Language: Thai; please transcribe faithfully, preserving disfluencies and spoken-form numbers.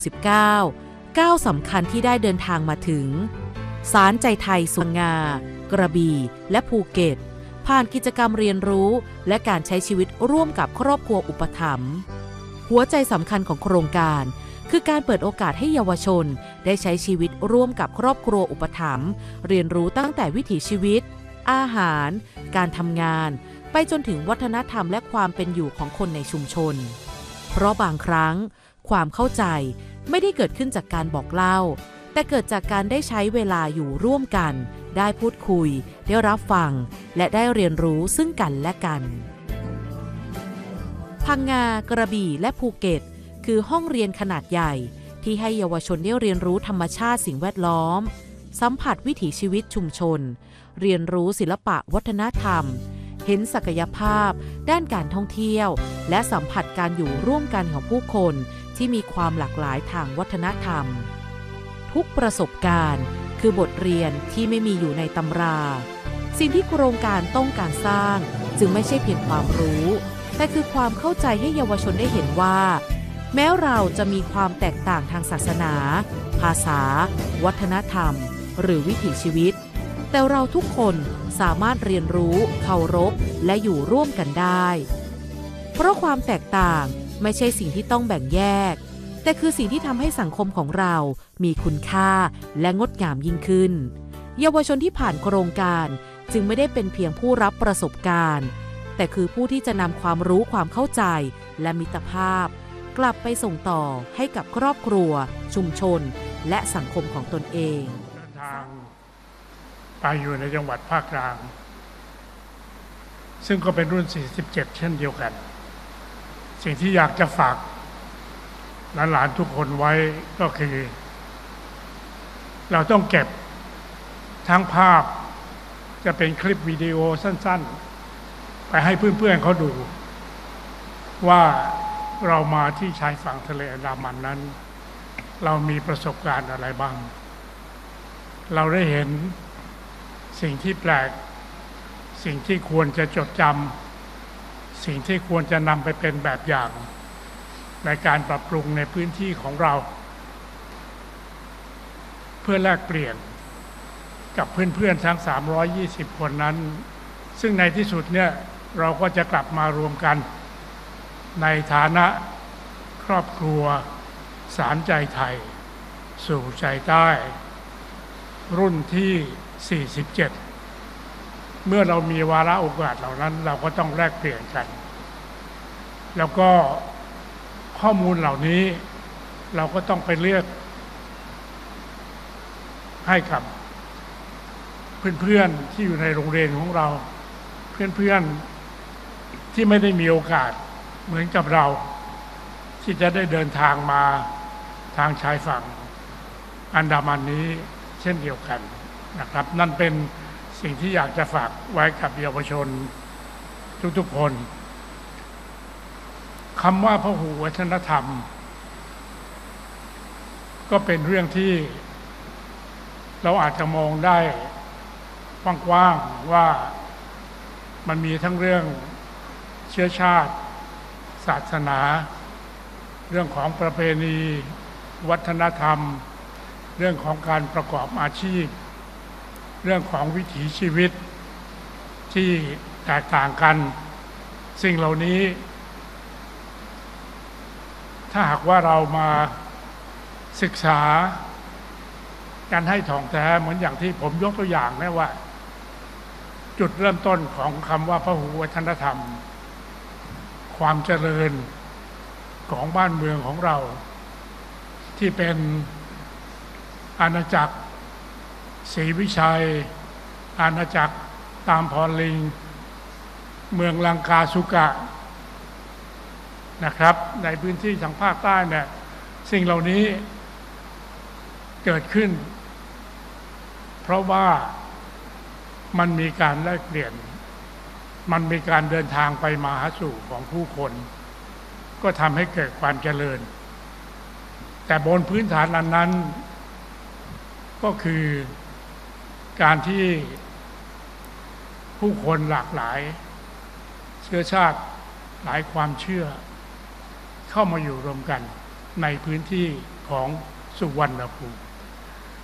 สิบเก้า ก้าวสำคัญที่ได้เดินทางมาถึงศาลใจไทยสุงงากระบี่และภูเก็ตผ่านกิจกรรมเรียนรู้และการใช้ชีวิตร่วมกับครอบครัวอุปถัมภ์หัวใจสำคัญของโครงการคือการเปิดโอกาสให้เยาวชนได้ใช้ชีวิตร่วมกับครอบครัวอุปถัมภ์เรียนรู้ตั้งแต่วิถีชีวิตอาหารการทำงานไปจนถึงวัฒนธรรมและความเป็นอยู่ของคนในชุมชนเพราะบางครั้งความเข้าใจไม่ได้เกิดขึ้นจากการบอกเล่าแต่เกิดจากการได้ใช้เวลาอยู่ร่วมกันได้พูดคุยได้รับฟังและได้เรียนรู้ซึ่งกันและกันพังงากระบี่และภูเก็ตคือห้องเรียนขนาดใหญ่ที่ให้เยาวชนได้เรียนรู้ธรรมชาติสิ่งแวดล้อมสัมผัสวิถีชีวิตชุมชนเรียนรู้ศิลปะวัฒนธรรมเห็นศักยภาพด้านการท่องเที่ยวและสัมผัสการอยู่ร่วมกันของผู้คนที่มีความหลากหลายทางวัฒนธรรมทุกประสบการณ์คือบทเรียนที่ไม่มีอยู่ในตำราสิ่งที่โครงการต้องการสร้างจึงไม่ใช่เพียงความรู้แต่คือความเข้าใจให้เยาวชนได้เห็นว่าแม้เราจะมีความแตกต่างทางศาสนาภาษาวัฒนธรรมหรือวิถีชีวิตแต่เราทุกคนสามารถเรียนรู้เคารพและอยู่ร่วมกันได้เพราะความแตกต่างไม่ใช่สิ่งที่ต้องแบ่งแยกแต่คือสิ่งที่ทำให้สังคมของเรามีคุณค่าและงดงามยิ่งขึ้นเยาวชนที่ผ่านโครงการจึงไม่ได้เป็นเพียงผู้รับประสบการณ์แต่คือผู้ที่จะนำความรู้ความเข้าใจและมิตรภาพกลับไปส่งต่อให้กับครอบครัวชุมชนและสังคมของตนเองทางไปอยู่ในจังหวัดภาคกลางซึ่งก็เป็นรุ่นสี่สิบเจ็ดเช่นเดียวกันสิ่งที่อยากจะฝากหลานๆทุกคนไว้ก็คือเราต้องเก็บทั้งภาพจะเป็นคลิปวิดีโอสั้นๆไปให้เพื่อนๆเขาดูว่าเรามาที่ชายฝั่งทะเลอันดามันนั้นเรามีประสบการณ์อะไรบ้างเราได้เห็นสิ่งที่แปลกสิ่งที่ควรจะจดจำสิ่งที่ควรจะนำไปเป็นแบบอย่างในการปรับปรุงในพื้นที่ของเราเพื่อแลกเปลี่ยนกับเพื่อนๆทั้งสามร้อยยี่สิบคนนั้นซึ่งในที่สุดเนี่ยเราก็จะกลับมารวมกันในฐานะครอบครัวศาลใจไทยสู่ใจใต้รุ่นที่สี่สิบเจ็ดเมื่อเรามีวาระโอกาสเหล่านั้นเราก็ต้องแลกเปลี่ยนกันแล้วก็ข้อมูลเหล่านี้เราก็ต้องไปเลือกให้กับเพื่อนๆที่อยู่ในโรงเรียนของเราเพื่อนๆที่ไม่ได้มีโอกาสเหมือนกับเราที่จะได้เดินทางมาทางชายฝั่งอันดามันนี้เช่นเดียวกันนะครับนั่นเป็นสิ่งที่อยากจะฝากไว้กับเยาวชนทุกๆคนคำว่าพหูวัฒนธรรมก็เป็นเรื่องที่เราอาจจะมองได้กว้างๆว่ามันมีทั้งเรื่องเชื้อชาติศาสนาเรื่องของประเพณีวัฒนธรรมเรื่องของการประกอบอาชีพเรื่องของวิถีชีวิตที่แตกต่างกันสิ่งเหล่านี้ถ้าหากว่าเรามาศึกษาการให้ถ่องแท้เหมือนอย่างที่ผมยกตัวอย่างนะว่าจุดเริ่มต้นของคำว่าพหูวัฒนธรรมความเจริญของบ้านเมืองของเราที่เป็นอาณาจักรศรีวิชัยอาณาจักรตามพรลิงเมืองลังกาสุกะนะครับในพื้นที่ทางภาคใต้เนี่ยสิ่งเหล่านี้เกิดขึ้นเพราะว่ามันมีการแลกเปลี่ยนมันมีการเดินทางไปมาหาสู่ของผู้คนก็ทำให้เกิดความเจริญแต่บนพื้นฐานอันนั้นก็คือการที่ผู้คนหลากหลายเชื้อชาติหลายความเชื่อเข้ามาอยู่รวมกันในพื้นที่ขของสุวรรณภูมิ